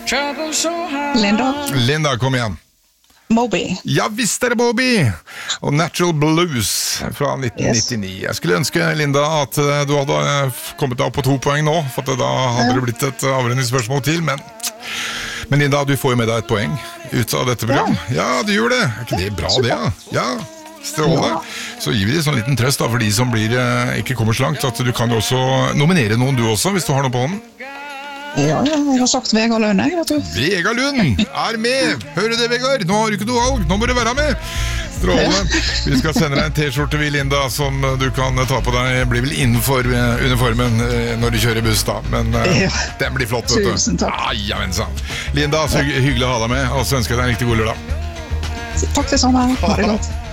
Linda, kom igjen. Moby. Ja, visst det Moby! Og Natural Blues fra 1999. Jeg skulle ønske, Linda, at du hadde kommet deg opp på 2 poeng nå, for da hadde det blitt et avrenningsspørsmål til, men Linda, du får jo med deg et poeng ut av dette programmet. Ja, du gjør det. Er ikke det bra, det? Ja, strålende. Så gir vi det sånn liten trøst da, for de som ikke kommer så langt, at du kan jo også nominere noen du også, hvis du har noe på hånden. Ja, jeg har sagt Vegard Lund, jeg vet du. Vegard Lund med! Hører du det, Vegard? Nå har du ikke noe valg, nå må du være med! Strålende. Vi skal sende deg en t-skjorte, Linda, som du kan ta på deg. Blir vel innenfor uniformen når du kjører buss da, men den blir flott, vet du. Tusen takk. Ja, Linda, så hyggelig å ha deg med, og så ønsker jeg deg en riktig god lørdag. Takk det samme, ha det godt.